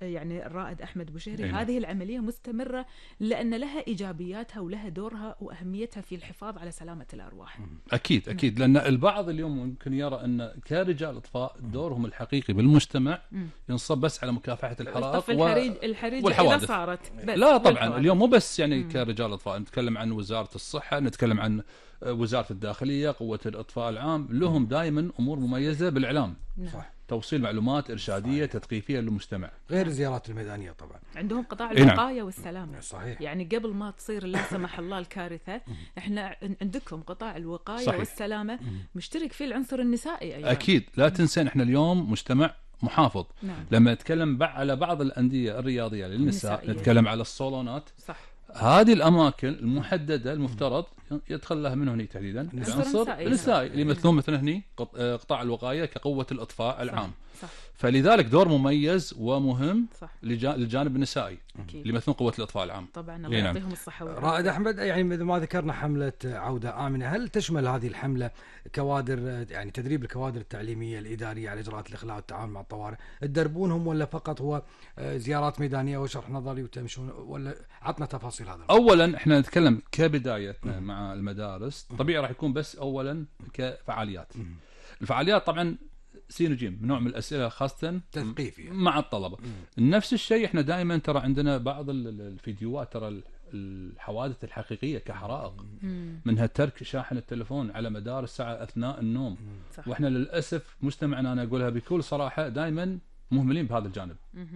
يعني الرائد أحمد بوشيري هذه العملية مستمرة لأن لها إيجابياتها ولها دورها وأهميتها في الحفاظ على سلامة الأرواح. أكيد لأن البعض اليوم ممكن يرى أن كرجال إطفاء دورهم الحقيقي بالمجتمع ينصب بس على مكافحة الحرائق الحريق والحوادث. إذا صارت لا طبعا اليوم مو بس يعني كرجال إطفاء، نتكلم عن وزارة الصحة، نتكلم عن وزارة الداخلية، قوة الإطفاء العام، لهم دائما أمور مميزة بالإعلام. صح. توصيل معلومات إرشادية تثقيفية للمجتمع، غير الزيارات الميدانية طبعا. عندهم قطاع الوقاية والسلامة. صحيح. يعني قبل ما تصير لا سمح الله الكارثة، احنا عندكم قطاع الوقاية صحيح. والسلامة مشترك فيه العنصر النسائي أيضا. أكيد لا تنسين احنا اليوم مجتمع محافظ. لما نتكلم على بعض الأندية الرياضية للنساء نتكلم على الصالونات. صح. هذه الأماكن المحددة المفترض يدخل لها من هنا تحديدا العنصر النسائي اللي يمثلون مثلا هني قطاع الوقاية كقوة الإطفاء العام. صح. فلذلك دور مميز ومهم صح. للجانب النسائي اللي يمثلون قوة الإطفاء العام. طبعا الله يعطيهم الصحة والعافية. رائد أحمد، يعني مثل ما ذكرنا حملة عودة آمنة، هل تشمل هذه الحملة كوادر، يعني تدريب الكوادر التعليمية الإدارية على إجراءات الإخلاء والتعامل مع الطوارئ، تدربونهم ولا فقط هو زيارات ميدانية وشرح نظري وتمشون، ولا عطنا تفاصيل هذا؟ أولا احنا نتكلم كبدايتنا مع المدارس طبيعي راح يكون بس أولا كفعاليات. الفعاليات طبعا سين وجيم نوع من الأسئلة خاصة تثقيفية مع الطلبة. نفس الشيء احنا دائما ترى عندنا بعض الفيديوهات، ترى الحوادث الحقيقية كحرائق، منها ترك شاحن التلفون على مدار الساعة أثناء النوم. صح. واحنا للأسف مجتمعنا، أنا أقولها بكل صراحة، دائما مهملين بهذا الجانب.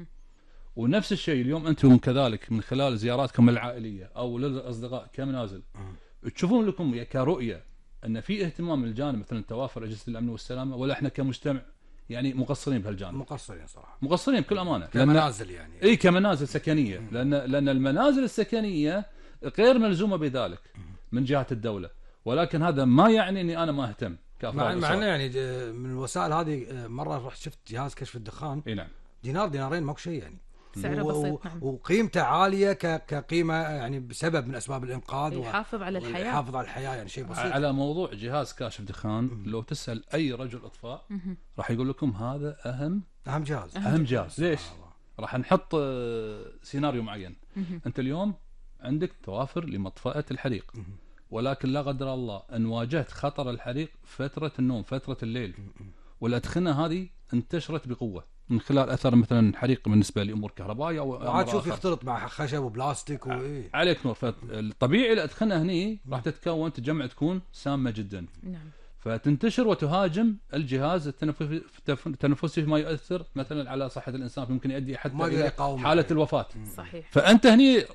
ونفس الشيء اليوم أنتم كذلك من خلال زياراتكم العائلية أو للأصدقاء كمنازل تشوفون لكم كرؤية أن في اهتمام من الجانب مثلا توافر أجهزة الأمن والسلامة، ولا إحنا كمجتمع يعني مقصرين بهالجانب؟ مقصرين صراحة، مقصرين بكل أمانة كمنازل يعني. إيه كمنازل سكنية. لأن المنازل السكنية غير ملزومة بذلك من جهة الدولة، ولكن هذا ما يعني أني أنا ما أهتم كأفراد. معنى يعني من الوسائل هذه مرة رحت شفت جهاز كشف الدخان. إيه نعم. دينارين ماكو شيء يعني، سعره بسيط. نعم. وقيمته عالية كقيمة يعني بسبب من أسباب الإنقاذ، يحافظ على الحياة. يحافظ على الحياة يعني شيء بسيط. على موضوع جهاز كاشف دخان لو تسأل أي رجل إطفاء راح يقول لكم هذا أهم جهاز. ليش؟ راح نحط سيناريو معين. أنت اليوم عندك توافر لمطفأة الحريق، ولكن لا قدر الله أن واجهت خطر الحريق فترة النوم، فترة الليل، والأدخنة هذه انتشرت بقوة من خلال أثر مثلا حريق بالنسبة لأمور كهربائية أو عاد شوف يختلط مع خشب وبلاستيك وإيه عليك نور. فالطبيعي الأدخنة هني راح تتكون تجمع تكون سامة جدا. نعم. فتنتشر وتهاجم الجهاز التنفسي، فيما يؤثر مثلا على صحة الإنسان، ممكن يؤدي حتى إلى حالة الوفاة. صحيح. فأنت هني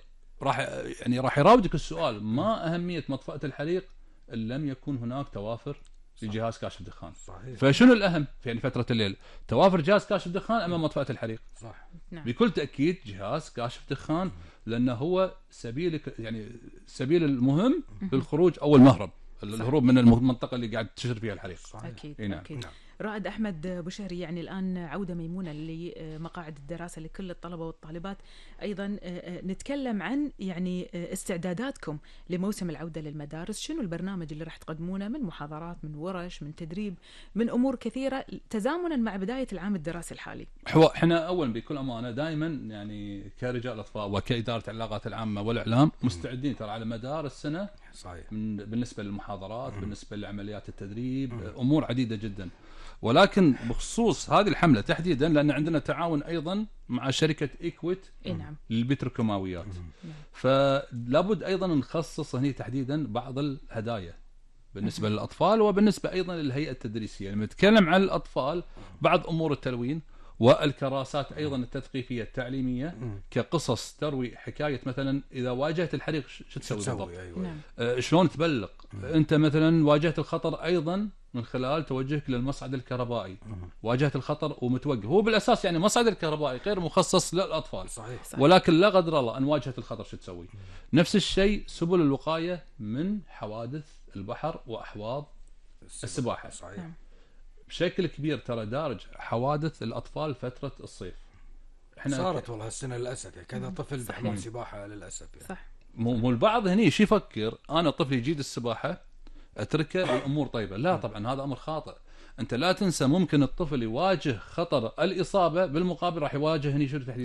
راح يراودك السؤال: ما أهمية مطفأة الحريق إن لم يكن هناك توافر لجهاز كاشف دخان؟ صحيح. فشنو الأهم في يعني فترة الليل، توافر جهاز كاشف دخان أمام مطفأة الحريق؟ صح. نعم. بكل تأكيد جهاز كاشف دخان، لأنه هو سبيل المهم للخروج أو المهرب، الهروب من المنطقة اللي قاعد تشتر فيها الحريق. أكيد. نعم. أكيد. رائد أحمد بوشيري، يعني الآن عودة ميمونة لمقاعد الدراسة لكل الطلبة والطالبات، أيضا نتكلم عن يعني استعداداتكم لموسم العودة للمدارس. شنو البرنامج اللي راح تقدمونه من محاضرات، من ورش، من تدريب، من أمور كثيرة تزامنا مع بداية العام الدراسي الحالي؟ احنا أولا بكل أمانة دائما يعني كرجال أطفاء وكإدارة العلاقات العامة والإعلام مستعدين ترى على مدار السنة. صحيح. بالنسبة للمحاضرات، بالنسبة لعمليات التدريب، أمور عديدة جدا. ولكن بخصوص هذه الحملة تحديدا، لأن عندنا تعاون أيضا مع شركة إيكويت للبتروكيماويات، فلابد أيضا نخصص هنا تحديدا بعض الهدايا بالنسبة للأطفال، وبالنسبة أيضا للهيئة التدريسية. لما نتكلم عن الأطفال، بعض أمور التلوين والكراسات أيضا التثقيفية التعليمية، كقصص تروي حكاية مثلا إذا واجهت الحريق شو تسوي بالضبط. أيوة. شلون تبلغ أنت مثلا واجهت الخطر، أيضا من خلال توجهك للمصعد الكهربائي. واجهت الخطر ومتوقف، هو بالأساس يعني مصعد الكهربائي غير مخصص للأطفال. صحيح. ولكن لا قدر الله أن واجهت الخطر شو تسوي. نفس الشيء سبل الوقاية من حوادث البحر وأحواض السباحة. صحيح. بشكل كبير ترى دارج حوادث الأطفال فترة الصيف. احنا صارت والله السنة للأسف يعني كذا طفل بحمام سباحة للأسف يعني. صح. مو البعض هني شو يفكر أنا طفلي يجيد السباحة أتركه بالأمور طيبة. لا طبعا هذا أمر خاطئ. أنت لا تنسى ممكن الطفل يواجه خطر الإصابة، بالمقابل راح يواجه هني شو تحديدا